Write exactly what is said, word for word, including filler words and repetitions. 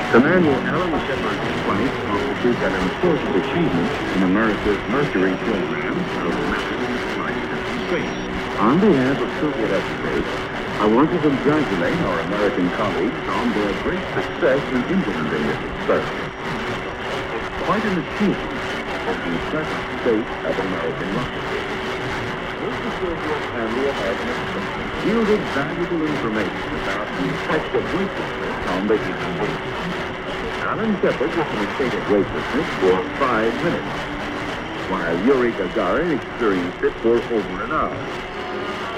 Commander Alan Shepard's flight constitutes an important achievement in America's Mercury program of massive flight into space. On behalf of Soviet Space, I want to congratulate our American colleagues on their great success in implementing this experiment. It's quite an achievement of the present state of American rocketry. This Soviet and the American experiment yielded valuable information about the effect of weightlessness on the human being. Alan Shepard was in a state of weightlessness for five minutes, while Yuri Gagarin experienced it for over an hour.